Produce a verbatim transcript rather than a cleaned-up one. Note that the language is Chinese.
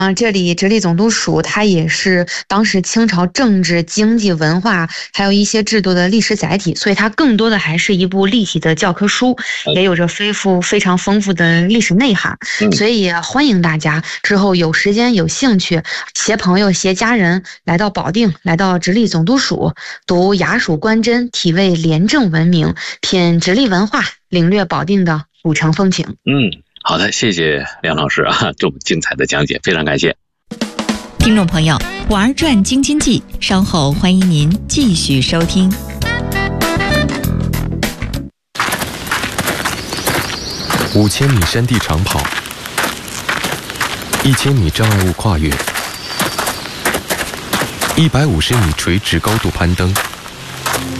啊，这里直隶总督署它也是当时清朝政治、经济、文化还有一些制度的历史载体，所以它更多的还是一部立体的教科书，也有着非富非常丰富的历史内涵。所以也欢迎大家之后有时间有兴趣，携朋友携家人来到保定，来到直隶总督署，读雅蜀官箴，体味廉政文明，品直隶文化，领略保定的古城风情。 嗯。好的，谢谢梁老师啊，这么精彩的讲解，非常感谢。 听众朋友，玩转京津冀，稍后欢迎您继续收听。 五千米山地长跑，一千米障碍物跨越，一百五十米垂直高度攀登。